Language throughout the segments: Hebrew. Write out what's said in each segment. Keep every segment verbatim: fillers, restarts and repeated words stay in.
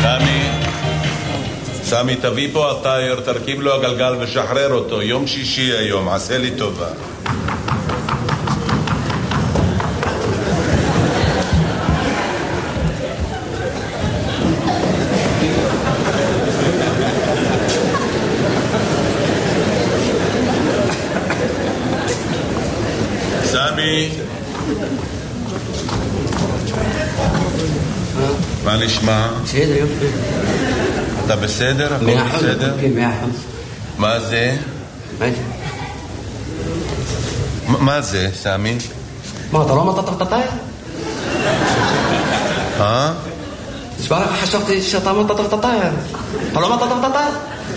סמי, סמי, תביא פה הטייר, תרכיב לו הגלגל ושחרר אותו. יום שישי היום, עשה לי טובה. סמי, מה נשמע? בסדר, יופי. אתה בסדר? הכל בסדר? כן, מאה אחוז. מה זה? מה זה? מה זה, סמי? מה, אתה לא אמרת את הטייר? אה? תשמע לך, חשבתי שאתה אמרת את הטייר. אתה לא אמרת את הטייר?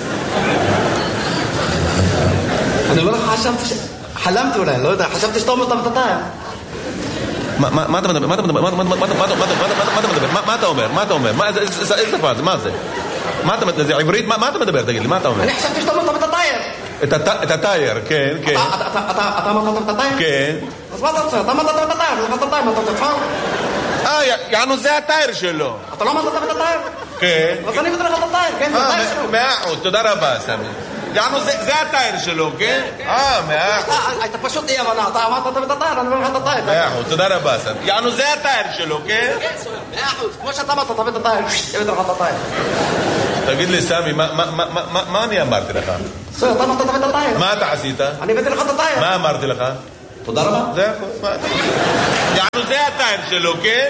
אני אומר לך, חשבתי ש... חלמתי אולי, לא יודע, חשבתי שאתה אמרת את הטייר. מה אתה מדבר? מה אתה מדבר? מה אתה מדבר? מה אתה אומר? מה אתה אומר? איזה שפה זה? מה זה? מה אתה מדבר? זה עברית? מה אתה מדבר? תגיד לי, מה אתה אומר? אני חשבתי שאתה אמרת את הטייר. את הטייר, כן, כן. אתה אמרת את הטייר? כן. אז מה אתה רוצה? אתה אמרת את הטייר, אתה אמרת את הטייר, מה אתה רוצה? אה, יענו זה הטייר שלו. אתה לא אמרת את הטייר? כן. אז אני מבטל לך את הטייר, כן? זה הטייר שלו. מאה אחוז, תודה רבה, סמי. יענו זה הטייר שלו, כן? אה, מאה אחוז. הייתה פשוט אי הבנה, אתה אמרת את הטייר, אני אומר לך את הטייר. מאה אחוז, תודה רבה, סמי. יענו זה הטייר שלו, כן? כן, מאה אחוז. כמו שאתה אמרת, תביא את הטייר, תביא לך את הטייר. תגיד לי, סמי, מה אני אמרתי לך? בסדר, אתה אמרת תביא את הטייר. מה אתה עשית? אני הבאתי לך את הטייר. מה אמרתי לך? תודה רבה. זה הכל, מה אתה... יענו זה הטייר שלו, כן?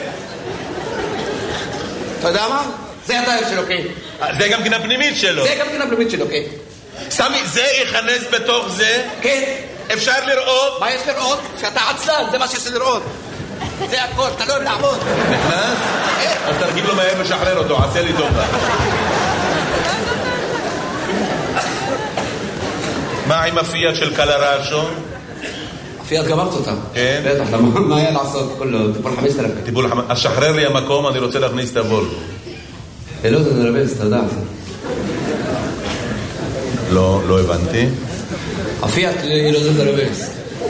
אתה יודע מה? זה הטייר שלו, כן. זה גם גינה פנימית שלו. זה גם גינה פנימית שלו, כן. סמי, זה יכנס בתוך זה? כן. אפשר לראות? מה יש לראות? שאתה עצלן, זה מה שיש לראות. זה הכל, אתה לא יודע לעמוד. נכנס? אז תרגיל לו מהר ושחרר אותו, עשה לי טובה. מה עם הפיאט של קלרשו? הפיאט גמרת אותה. כן? בטח, מה היה לעשות? טיפול חמש עשרה. טיפול חמש עשרה. אז שחרר לי המקום, אני רוצה להכניס את הוולבו. לא, זה נרבס, אתה יודע. לא, לא הבנתי. הפיאט היא לא זה נרבס.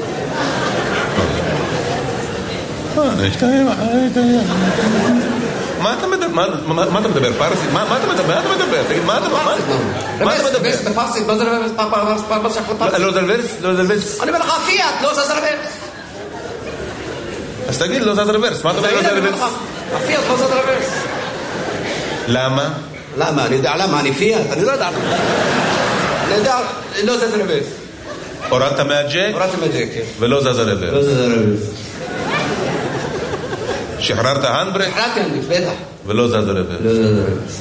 מה אתה מדבר? מה אתה מדבר? פרסית? מה אתה מדבר? מה אתה מדבר? תגיד, מה אתה מדבר? מה אתה מדבר? בפרסית, לא זה נרבס. לא זה נרבס? לא זה נרבס? אני אומר לך, הפיאט, לא זה נרבס. אז תגיד, לא זה נרבס. מה אתה מדבר? לא זה נרבס? הפיאט, לא זה נרבס. למה? למה? אני יודע למה, אני פיאט, אני לא יודע למה. אני יודע, לא זה נרבס. הורדת מהג'ק? הורדתי מהג'ק, כן. ולא זז הרבס. לא זה נרבס. שחררת הנדברק? שחררתי הנדברק, בטח. ולא זז הרבס. לא זה נרבס.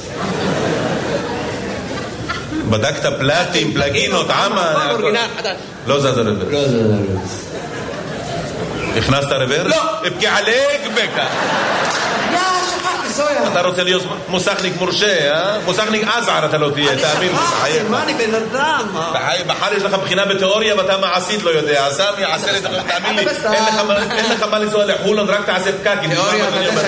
בדקת פלטים, פלגינות, עמה? אורגינל, חדש. לא זז הרבס. לא זה נרבס. הכנסת הרבס? לא. אבקי עליק בקה. יא, שכחתי, סויה. אתה רוצה להיות מוסכניק מורשה, אה? מוסכניק עזער אתה לא תהיה, תאמין לי. אני שכחתי, מה אני בן אדם? בחר יש לך בחינה בתיאוריה ואתה מעשית לא יודע. סמי, עשה לי, תאמין לי, אין לך מה לנסוע לחולון, רק תעשה פקקים. תיאוריה,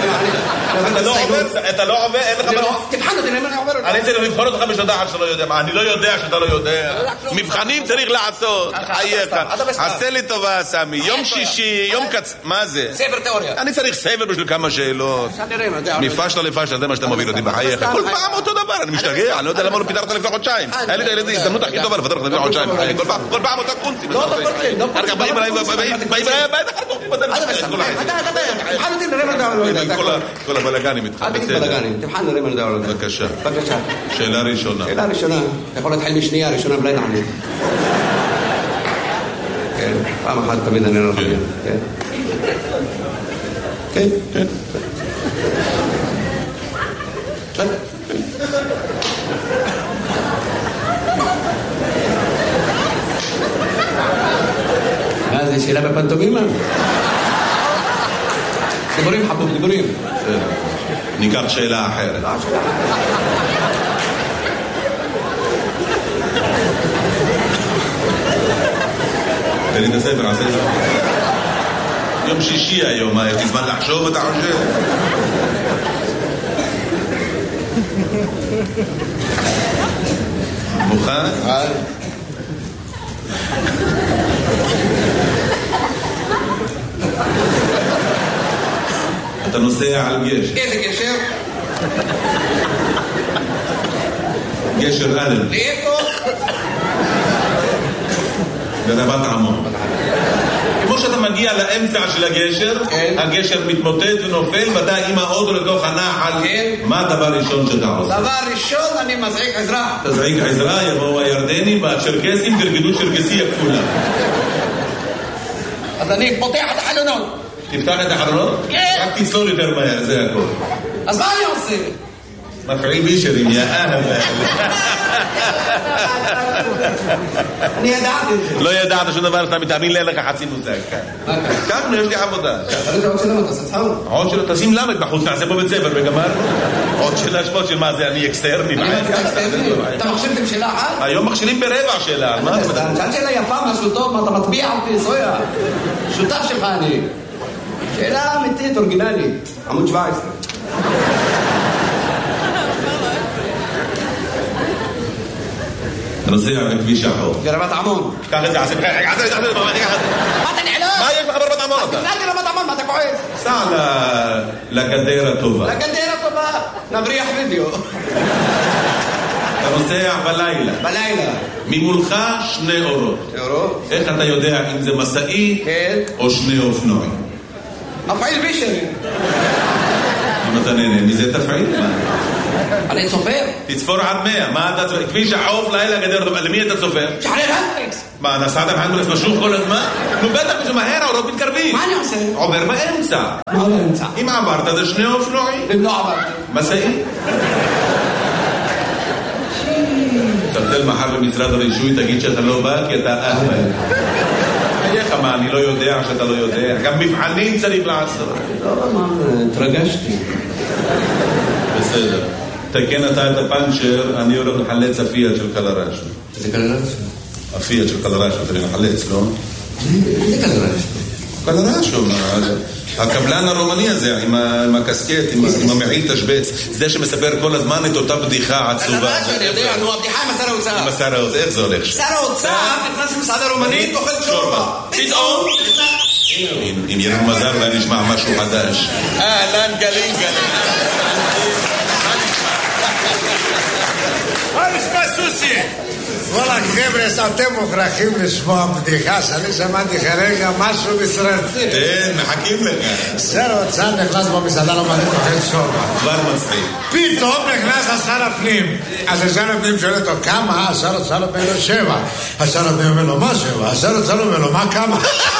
אתה לא עובר, אין לך מה... תבחן אותי, אני עובר אותי. אני צריך לבחון אותך בשדה אחת שאתה לא יודע. אני לא יודע שאתה לא יודע. מבחנים צריך לעשות. חייך. עשה לי טובה, סמי. יום שישי, יום קצ... מה זה? ספר תיאוריה. אני צריך ספר בשביל כמה שאלות. מפשלה לפשלה, זה מה שאתה מוביל אותי בחייך. כל פעם אותו דבר, אני משתגע, אני לא יודע למה לא פיתרת לפני חודשיים. היה לי את ההזדמנות הכי טובה לפתר לך לפני חודשיים. כל פעם אותה קונצים. לא אותו קונצים, לא קונצים. באים אליי, באים אליי, בטח אחר כך בדרך. אתה דבר, תבחן אותי, נראה מה דעה לא יודע. כל הבלגנים איתך, אל תגיד בלגנים, תבחן נראה מה דעה לא יודע. בבקשה. בבקשה. שאלה ראשונה. שאלה ראשונה, אתה יכול להתחיל משנייה, ראשונה בלי תענית. כן, פעם אחת תמיד אני לא חושב. כן. כן, כן. מה זה, שאלה בפנטומימה? דיבורים חבוב, דיבורים. ניקח שאלה אחרת. תן לי את הספר, עשה את זה. יום שישי היום, יש לי זמן לחשוב, אתה חושב? מוכן? אתה נוסע על גשר. איזה גשר? גשר א'. לאיפה? ברבת עמון. כמו שאתה מגיע לאמצע של הגשר, הגשר מתמוטט ונופל, ואתה עם האוטו לתוך הנחל. מה הדבר ראשון שאתה עושה? דבר ראשון, אני מזעיק עזרה. תזעיק עזרה, יבואו הירדנים והצ'רקסים, גרגדו צ'רקסי הכפולה. אז אני פותח את החלונות. תפתח את החלונות? כן. רק תצלול יותר מהר, זה הכל. אז מה אני עושה? מפעיל בישרים, יא אהב. אני ידעתי את זה. לא ידעת שום דבר, אתה מתאמין לי, אין לך חצי מוזג כאן. כאן יש לי עבודה. אבל עוד שאלה, אתה סצחון? עוד שאלה, תשים למד בחוץ, נעשה פה בית ספר וגמר. עוד שאלה שמות של מה זה, אני אקסטרני. אתה מכשילתם שאלה אחת? היום מכשילים ברבע שאלה. שאלת שאלה יפה, משהו טוב, מה אתה מטביע אותי, זויה? שותף שלך אני. שאלה אמיתית, אורגינלית. עמוד שבע עשרה. נוסע בכביש החוף. ברבת עמון. קח את זה, עשי בחייך, עשי את זה, מה אתה נעלם? מה יש לך ברבת עמון? אז תפלתי רבת עמון, מה אתה כועס? סע לגדר הטובה. לגדר הטובה, נבריח וידאו. אתה נוסע בלילה. בלילה. ממולך שני אורות. אורות? איך אתה יודע אם זה מסעי או שני אופנועים? מפעיל בישרים. אם אתה נהנה מזה תפעיל. אני צופר. תצפור עד מאה. מה אתה צופר? כביש החוף לילה גדר טובה. למי אתה צופר? שחרר הנדריקס. מה, נסעת בהנדריקס משוך כל הזמן? נו בטח, זה מהר, האורות מתקרבים. מה אני עושה? עובר באמצע. מה באמצע? אם עברת זה שני אופנועים. אם לא עברתי. מסעי. תרצל מחר במשרד הרישוי, תגיד שאתה לא בא כי אתה אהבל. איך מה, אני לא יודע שאתה לא יודע. גם מבחנים צריך לעשות. לא, מה, התרגשתי. בסדר. תקן אתה את הפנצ'ר, אני הולך לחלץ הפיאט של קלרשו. זה קלרשו? הפיאט של קלרשו, אתה לחלץ, לא? זה קלרשו. קלרשו, הקבלן הרומני הזה, עם הקסקט, עם המעיל תשבץ, זה שמספר כל הזמן את אותה בדיחה עצובה. קלרשו, אני יודע, נו, הבדיחה עם השר האוצר. עם השר האוצר, איך זה הולך? שר האוצר נכנס למסעדה רומנית, אוכל שורבה. פתאום אם יהיה לנו מזל, אולי נשמע משהו חדש. אהלן גלים גלים. מה נשמע סוסי? וואלה חבר'ה, אתם מוכרחים לשמוע בדיחה שאני שמעתי כרגע משהו מסרטי. כן, מחכים לך. שר האוצר נכנס במסעדה רומנית אוכל שורבה. כבר מצחיק. פתאום נכנס השר הפנים. אז השר הפנים שואל אותו כמה? השר האוצר אומר לו שבע. השר הפנים אומר לו מה שבע? השר האוצר אומר לו מה כמה?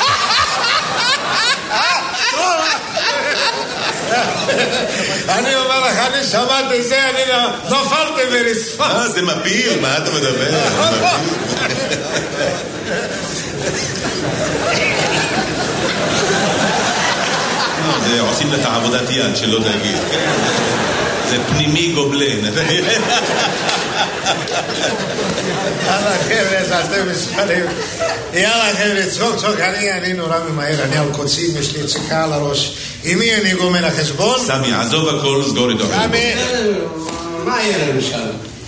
אני אומר לך, אני שמעתי את זה, אני נופלתי ברצפה. אה, זה מפיל, מה אתה מדבר? זה עושים לך עבודת יד שלא תגיד. זה פנימי גובלן. יאללה חבר'ה, אתם מספרים. יאללה חבר'ה, צחוק צחוק, אני נורא ממהר, אני על קוצים, יש לי יציקה על הראש. עם מי אני גומר החשבון? סמי, עזוב הכל, סגור איתו. סמי, מה יהיה לנו שם?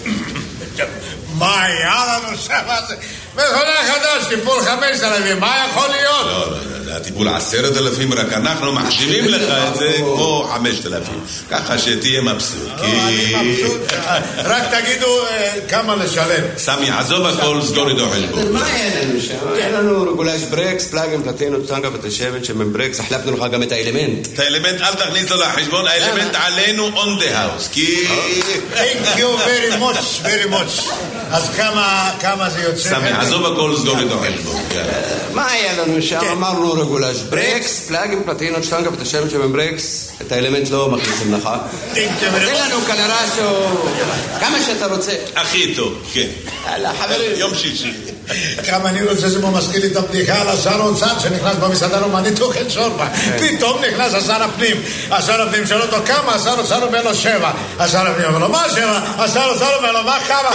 מה היה לנו שם? מכונה חדש, טיפול חמש אלפים, מה יכול להיות? לא, לא, זה הטיפול עשרת אלפים, רק אנחנו מחשיבים לך את זה כמו חמשת אלפים. ככה שתהיה מבסוט. אני מבסוט, רק תגידו כמה לשלם. סמי, עזוב הכל, סגור איתו חשבון. מה יהיה לנו שם? יהיה לנו רגולש ברקס, פלאגים, פלטינות, טנגה ותשבת שמן ברקס, החלפנו לך גם את האלמנט. את האלמנט אל תכניס לו לחשבון, האלמנט עלינו on the house, כי... Thank you very much, very much. אז כמה זה יוצא? סמי, עזוב הכל, סגור איתו חשבון. מה היה לנו שם? אמרנו רגולש ברקס, פלאגים, פלטינות, טנגה ותשבת שמן ברקס, את האלמנט לא מכניסים לך. תן לנו קלרשו, כמה שאתה רוצה. הכי טוב, כן. יום שישי. כמה אני רוצה זה מזכיר לי את הבדיחה על השר האוצר שנכנס במסעדה רומנית אוכל שורבה. פתאום נכנס השר הפנים. השר הפנים שואל אותו כמה? השר האוצר אומר לו שבע. השר הפנים אומר לו מה שבע? השר האוצר אומר לו מה כמה?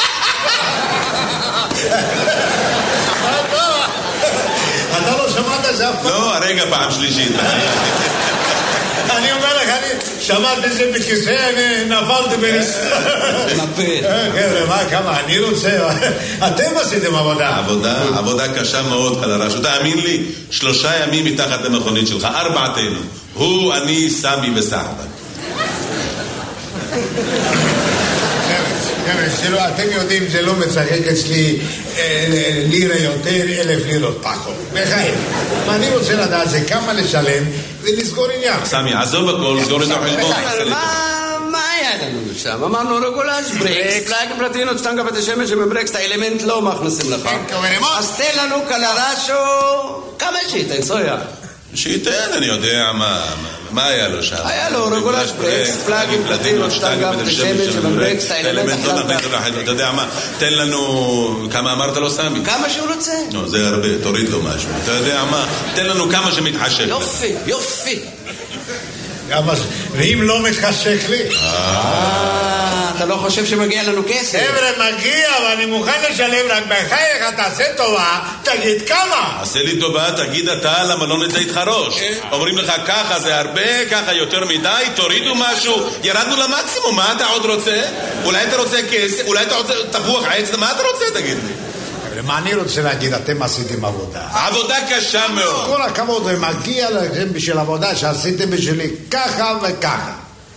אתה לא שמעת את זה אף פעם? לא, הרגע פעם שלישית. אני אומר לך, אני שמעתי את זה בכיסא, אני נפלתי ברצפה. נפל. חבר'ה, מה, כמה? אני רוצה... אתם עשיתם עבודה. עבודה, עבודה קשה מאוד, קלרשו. תאמין לי, שלושה ימים מתחת למכונית שלך, ארבעתנו. הוא, אני, סמי וסחבק. אתם יודעים, זה לא משחק אצלי לירה יותר, אלף לירות פחות. בחיים. אני רוצה לדעת זה כמה לשלם ולסגור עניין. סמי, עזוב הכל, סגור את החשבון. מה היה לנו שם? אמרנו רגולש, ברקס, פלאגים פלטינות, שטנגה ותשמש שמברקס, את האלמנט לא מכניסים לך. אז תן לנו קלרשו, כמה שייתן, סויה? שייתן, אני יודע מה, מה היה לו שם? היה לו רגולש, ברקס, פלאגים פלטינות, שטנגה ותשמש שמברקס, את האלמנט לא נכניס לך, אתה יודע מה, תן לנו, כמה אמרת לו סמי? כמה שהוא רוצה. לא, זה הרבה, תוריד לו משהו. אתה יודע מה, תן לנו כמה שמתחשק. יופי, יופי. ואם לא מתחשק לי? אתה לא חושב שמגיע לנו כסף? חבר'ה, מגיע, ואני מוכן לשלם, רק בחייך, תעשה טובה, תגיד כמה. עשה לי טובה, תגיד אתה, למה לא נצא איתך ראש? אומרים לך ככה זה הרבה, ככה יותר מדי, תורידו משהו, ירדנו למקסימום, מה אתה עוד רוצה? אולי אתה רוצה כסף, אולי אתה רוצה תפוח עץ, מה אתה רוצה, תגיד לי? מה אני רוצה להגיד, אתם עשיתם עבודה. עבודה קשה מאוד. כל הכבוד, ומגיע לכם בשביל עבודה שעשיתם בשבילי ככה וככה.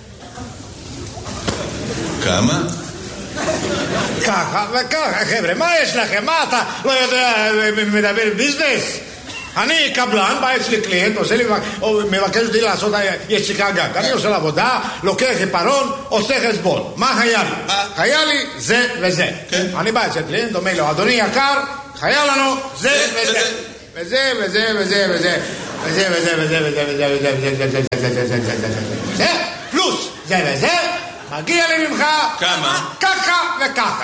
כמה? ככה וככה, חבר'ה, מה יש לכם? מה אתה לא יודע, מדבר ביזנס? אני קבלן, בא אצלי קליינט, עושה לי, מבקש אותי לעשות יציקה גג. אני עושה לעבודה, לוקח עיפרון, עושה חשבון. מה היה לי? היה לי זה וזה. אני בא אצל קליינט, אומר לו, אדוני יקר, היה לנו זה וזה. וזה וזה וזה וזה. וזה וזה וזה וזה וזה וזה וזה וזה וזה וזה וזה פלוס זה וזה, מגיע לי ממך כמה? ככה וככה.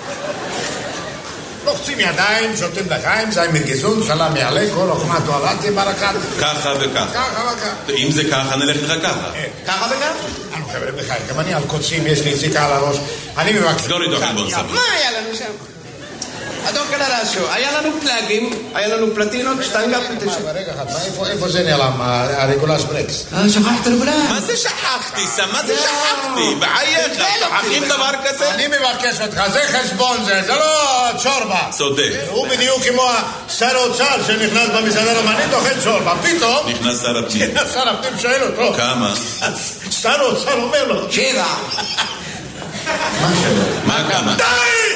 לוחצים ידיים, שותים לחיים, זי מגזון, סלם יעלה, כל אוכמה תועלתי ברקת. ככה וככה. ככה וככה. אם זה ככה, נלך לך ככה. ככה וככה? אנו חבר'ה בחיים, גם אני על קוצים, יש לי זיקה על הראש. אני מבקש. סגור איתו חלבון סביר. מה היה לנו שם? אדון קלרשו, היה לנו פלאגים, היה לנו פלטינות, שטנגה פלטינות. רגע אחד, איפה זה נעלם, הרגולש ברקס? שכחת רגולש. מה זה שכחתי, סם? מה זה שכחתי? בחייך, שכחים דבר כזה? אני מבקש אותך, זה חשבון זה, זה לא צ'ורבה. צודק. הוא בדיוק כמו שר האוצר שנכנס במסעדה רומנית, אוכל צ'ורבה, פתאום... נכנס שר הפנים. שר הפנים שואל אותו. כמה? שר האוצר אומר לו. שבע. מה שבע? מה כמה? די!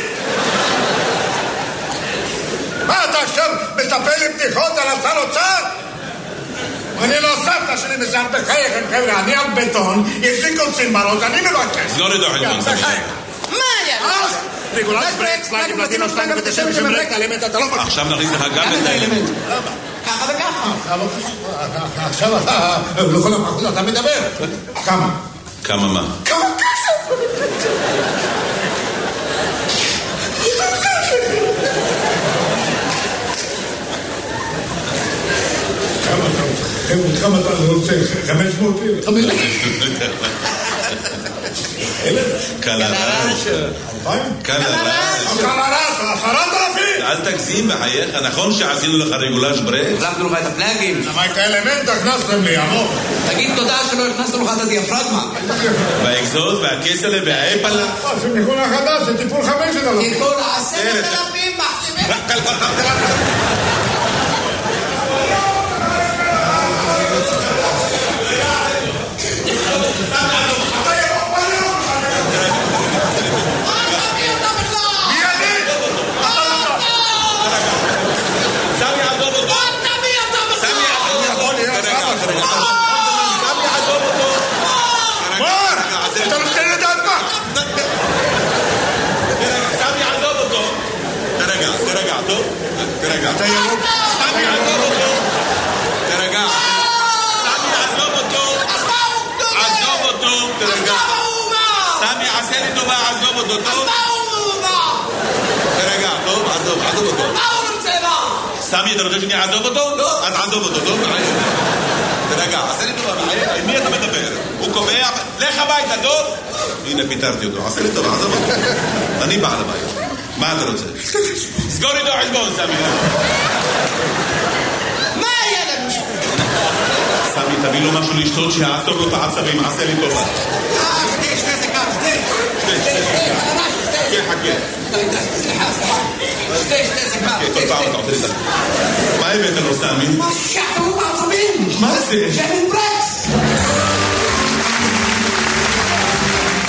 מה אתה עכשיו מספר לי בדיחות על השר אוצר? אני לא סבתא שלי מסעד בחייכם, חבר'ה, אני על בטון, יש לי קוצים בראש, אני מבקש. סגור איתו חלבון סביר. מה היה? רגולש ברקס, פלאגים פלטינות, שטנגה ותשם שמברק, האלמנט אתה לא מבקש. עכשיו נכניס לך גם את האלמנט. ככה וככה. עכשיו אתה, לכל המחוז אתה מדבר. כמה? כמה מה? כמה כסף? כמה אתה רוצה? חמש מאות לירה? חמש מאות לירה? קלרש. קלרש. קלרש, עשרת אלפים. אל תגזים בחייך, נכון שעשינו לך רגולש ברקס? החלפנו לך את הפלאגים. למה את האלמנט הכנסתם לי, עמוק? תגיד תודה שלא הכנסנו לך את הדיאפרגמה. והאקזוז והכסלה והאפלה. זה מכון החדש, זה טיפול חמשת אלפים. טיפול עשרת אלפים מחשיבים. תרגע. אתה ירוק. סמי עזוב אותו. תרגע. סמי עזוב אותו. עזוב אותו. תרגע. סמי עשה לי טובה, עזוב אותו. טוב? תרגע, טוב? עזוב, עזוב אותו. סמי, אתה רוצה שאני אעזוב אותו? לא. אז עזוב אותו, טוב? תרגע, עשה לי טובה. עם מי אתה מדבר? הוא קובע, לך הביתה, טוב? הנה, פיתרתי אותו. עשה לי טובה, עזוב אותו. אני בעל הבית. מה אתה רוצה? סגור איתו חשבון, סמי. מה היה לנו שם? סמי, תביא לו משהו לשתות שיעצור לו את העצבים, עשה לי טובה. אה, שתי, שתי סיכר, שתי. שתי, שתי, שתי, חכה. סליחה, סליחה. שתי, שתי סיכר. כל פעם אתה עושה לי את זה. מה הבאת לו, סמי? מה שעצרו את העצבים? מה זה? שמן ברק.